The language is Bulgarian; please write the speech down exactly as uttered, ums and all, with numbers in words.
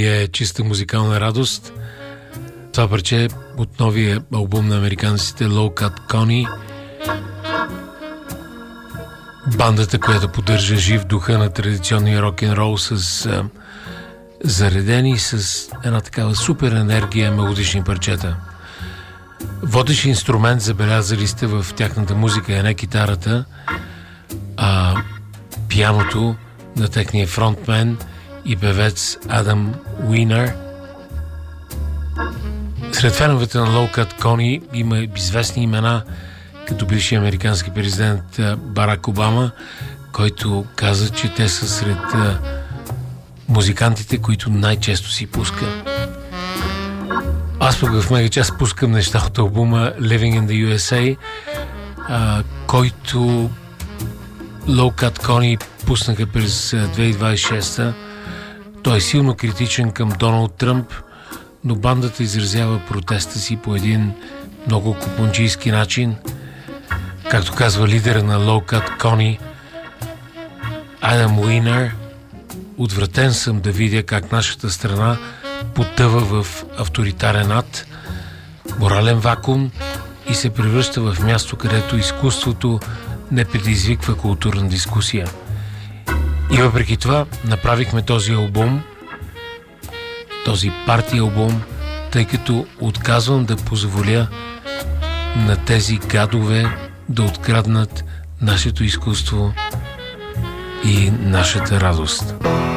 е чиста музикална радост. Това парче от новия албум на американците Low Cut Connie. Бандата, която поддържа жив духа на традиционния рок-н-рол с а, заредени с една такава супер енергия мелодични парчета. Водещ инструмент, забелязали сте в тяхната музика, е не китарата, а пианото на техния фронтмен и певец Адам Уинър. Сред феновете на Low Cut Connie има известни имена, като бивши американски президент Барак Обама, който каза, че те са сред музикантите, които най-често си пуска. Аз пък в мега-час пускам неща от албума Living in the ю ес ей, а, който Low Cut Connie пуснаха през две хиляди двадесет и шеста. Той е силно критичен към Доналд Тръмп, но бандата изразява протеста си по един много купонджийски начин. Както казва лидера на Low Cut Connie, Адам Уинър: отвратен съм да видя как нашата страна потъва в авторитарен ад, морален вакуум и се превръща в място, където изкуството не предизвиква културна дискусия. И въпреки това направихме този албум, този парти албум, тъй като отказвам да позволя на тези гадове да откраднат нашето изкуство и нашата радост.